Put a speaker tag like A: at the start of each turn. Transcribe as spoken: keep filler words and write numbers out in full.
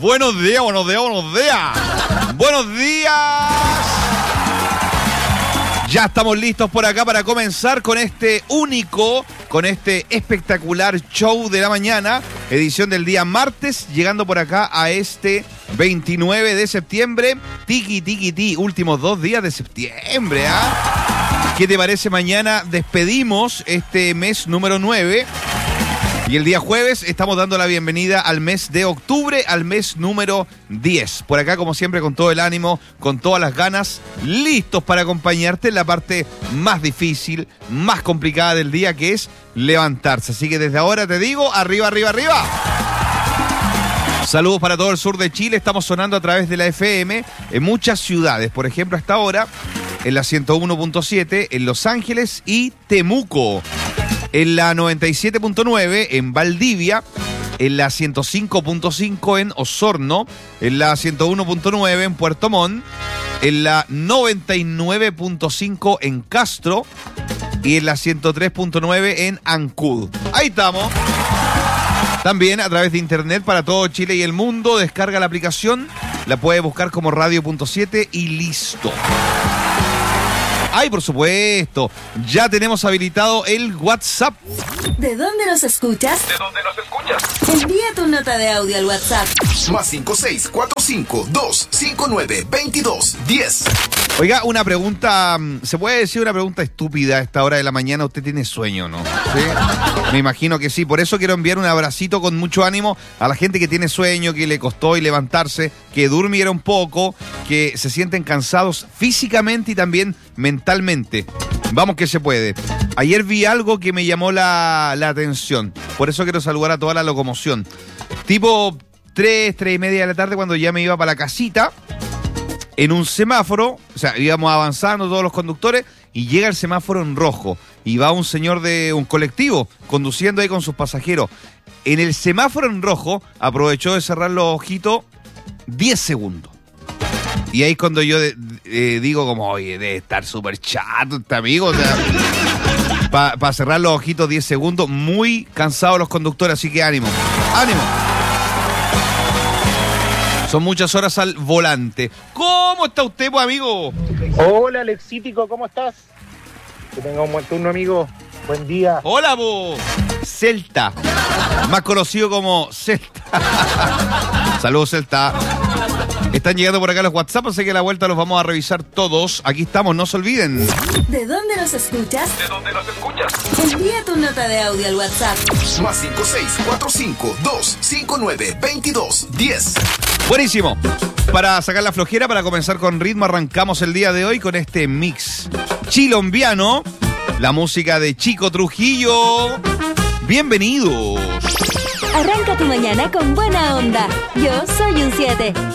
A: Buenos días, buenos días, buenos días. Buenos días. Ya estamos listos por acá para comenzar con este único, con este espectacular show de la mañana, edición del día martes, llegando por acá a este veintinueve de septiembre, tiki tiki ti, últimos dos días de septiembre, ¿ah? ¿Qué te parece? Mañana despedimos este mes número nueve. Y el día jueves estamos dando la bienvenida al mes de octubre, al mes número diez. Por acá, como siempre, con todo el ánimo, con todas las ganas, listos para acompañarte en la parte más difícil, más complicada del día, que es levantarse. Así que desde ahora te digo, arriba, arriba, arriba. Saludos para todo el sur de Chile. Estamos sonando a través de la F M en muchas ciudades. Por ejemplo, hasta ahora, en la ciento uno punto siete, en Los Ángeles y Temuco. En la noventa y siete punto nueve en Valdivia, en la ciento cinco punto cinco en Osorno, en la ciento uno punto nueve en Puerto Montt, en la noventa y nueve punto cinco en Castro y en la ciento tres punto nueve en Ancud. Ahí estamos. También a través de internet para todo Chile y el mundo, descarga la aplicación, la puedes buscar como Radio punto siete y listo. Ay, por supuesto, ya tenemos habilitado el WhatsApp.
B: ¿De dónde nos escuchas?
C: ¿De dónde nos escuchas?
B: Envía tu nota de audio al WhatsApp.
D: Más cinco seis cuatro cinco dos cinco nueve veintidós diez.
A: Oiga, una pregunta, ¿se puede decir una pregunta estúpida a esta hora de la mañana? ¿Usted tiene sueño, no? ¿Sí? Me imagino que sí, por eso quiero enviar un abracito con mucho ánimo a la gente que tiene sueño, que le costó hoy levantarse, que durmieron poco, que se sienten cansados físicamente y también mentalmente. Vamos que se puede. Ayer vi algo que me llamó la, la atención, por eso quiero saludar a toda la locomoción. Tipo tres, tres y media de la tarde, cuando ya me iba para la casita, en un semáforo, o sea, íbamos avanzando todos los conductores y llega el semáforo en rojo y va un señor de un colectivo conduciendo ahí con sus pasajeros. En el semáforo en rojo aprovechó de cerrar los ojitos diez segundos. Y ahí es cuando yo de, eh, digo como, oye, debe estar súper chato este amigo, o sea, para pa cerrar los ojitos diez segundos, muy cansados los conductores, así que ánimo, ánimo. Son muchas horas al volante. ¿Cómo está usted, pues, amigo?
E: Hola, Alexítico, ¿cómo estás? Que tenga un buen turno, amigo. Buen día.
A: Hola, vos. Celta. Más conocido como Celta. Saludos, Celta. Están llegando por acá los WhatsApp, así que a la vuelta los vamos a revisar todos. Aquí estamos, no se olviden.
B: ¿De dónde nos escuchas?
C: ¿De dónde nos escuchas?
B: Envía tu nota de audio al WhatsApp.
D: Más cinco seis cuatro cinco dos cinco nueve veintidós diez.
A: Buenísimo. Para sacar la flojera, para comenzar con ritmo, arrancamos el día de hoy con este mix chilombiano, la música de Chico Trujillo. Bienvenidos.
B: Arranca tu mañana con buena onda. Yo soy un siete.